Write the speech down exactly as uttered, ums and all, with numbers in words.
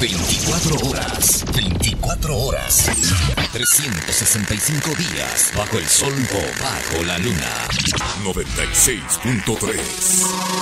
veinticuatro horas. veinticuatro horas. trescientos sesenta y cinco días bajo el sol o bajo la luna. noventa y seis punto tres.